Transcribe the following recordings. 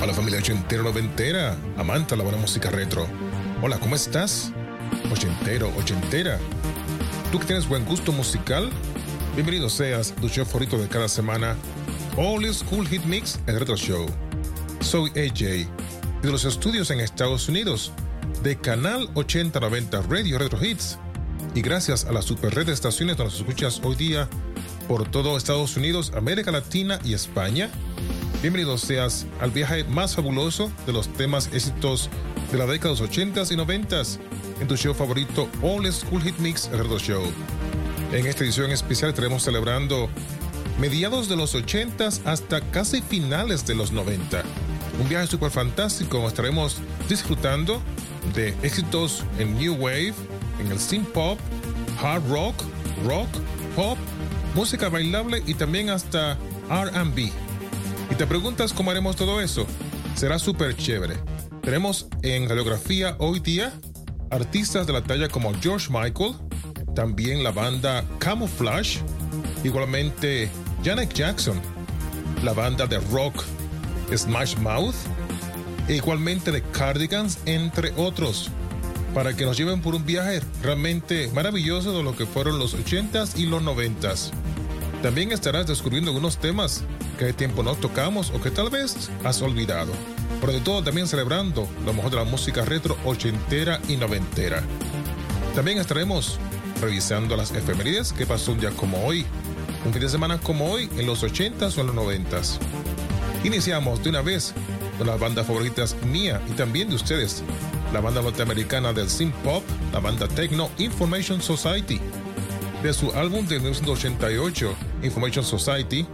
Hola familia ochentera noventera, amante de la buena música retro. Hola, ¿cómo estás? Ochentero, ochentera. ¿Tú que tienes buen gusto musical? Bienvenido seas, tu show favorito de cada semana, All School Hit Mix, el Retro Show. Soy AJ, de los estudios en Estados Unidos, de Canal 8090 Radio Retro Hits, y gracias a la super red de estaciones donde nos escuchas hoy día por todo Estados Unidos, América Latina y España. Bienvenido seas al viaje más fabuloso de los temas éxitos de la década de los 80s y 90s en tu show favorito All School Hit Mix, el Retro Show. En esta edición especial estaremos celebrando mediados de los 80s hasta casi finales de los 90. Un viaje súper fantástico. Estaremos disfrutando de éxitos en New Wave, en el synth pop, hard rock, rock, pop, música bailable y también hasta R&B. Y te preguntas cómo haremos todo eso. Será súper chévere. Tenemos en radiografía hoy día artistas de la talla como George Michael, también la banda Camouflage, igualmente Janet Jackson, la banda de rock Smash Mouth, e igualmente The Cardigans, entre otros, para que nos lleven por un viaje realmente maravilloso de lo que fueron los 80s y los 90s. También estarás descubriendo algunos temas que de tiempo no tocamos o que tal vez has olvidado. Pero de todo también celebrando lo mejor de la música retro ochentera y noventera. También estaremos revisando las efemérides que pasó un día como hoy, un fin de semana como hoy en los 80s o en los 90s. Iniciamos de una vez con las bandas favoritas mía y también de ustedes. La banda norteamericana del synth pop, la banda techno Information Society. De su álbum de 1988, Information Society,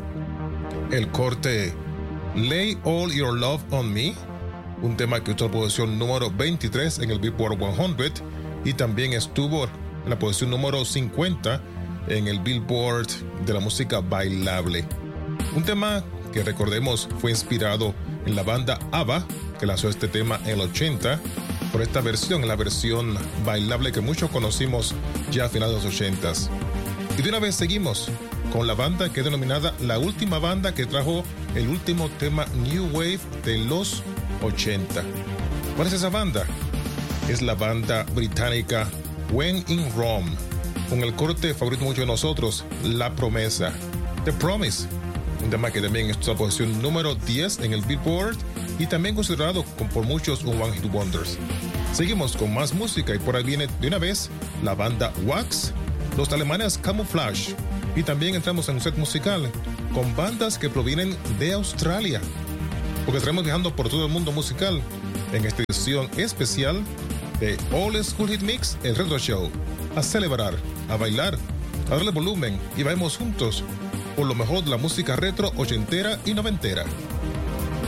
el corte Lay All Your Love on Me, un tema que estuvo en la posición número 23 en el Billboard 100 y también estuvo en la posición número 50 en el Billboard de la música bailable. Un tema que recordemos fue inspirado en la banda ABBA, que lanzó este tema en el 80, por esta versión, la versión bailable que muchos conocimos ya a finales de los 80s. Y de una vez seguimos con la banda que es denominada la última banda que trajo el último tema New Wave de los 80. ¿Cuál es esa banda? Es la banda británica When in Rome, con el corte favorito de muchos de nosotros, La Promesa, The Promise, un tema que también está en la posición número 10 en el Billboard y también considerado por muchos un One Hit Wonders. Seguimos con más música y por ahí viene de una vez la banda Wax, los alemanes Camouflage, y también entramos en un set musical con bandas que provienen de Australia, porque estaremos viajando por todo el mundo musical en esta edición especial de All School Hit Mix, el Retro Show. A celebrar, a bailar, a darle volumen y vayamos juntos por lo mejor de la música retro ochentera y noventera.